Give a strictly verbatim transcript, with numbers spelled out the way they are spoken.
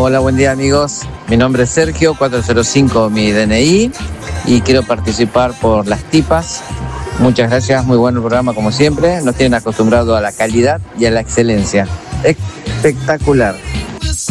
Hola, buen día amigos. Mi nombre es Sergio, cuatro cero cinco mi D N I y quiero participar por las tipas. Muchas gracias, muy bueno el programa como siempre. Nos tienen acostumbrado a la calidad y a la excelencia. Espectacular.